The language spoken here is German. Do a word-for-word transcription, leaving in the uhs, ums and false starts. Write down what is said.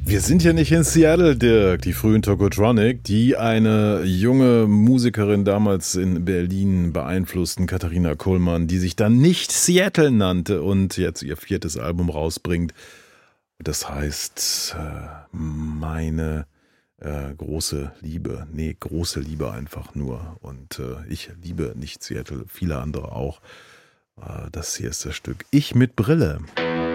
Wir sind ja nicht in Seattle, Dirk, die frühen Tokotronic, die eine junge Musikerin damals in Berlin beeinflussten, Katharina Kullmann, die sich dann nicht Seattle nannte und jetzt ihr viertes Album rausbringt. Das heißt, äh, meine äh, große Liebe, nee, große Liebe einfach nur. Und äh, ich liebe nicht Seattle, viele andere auch. Äh, das hier ist das Stück Ich mit Brille.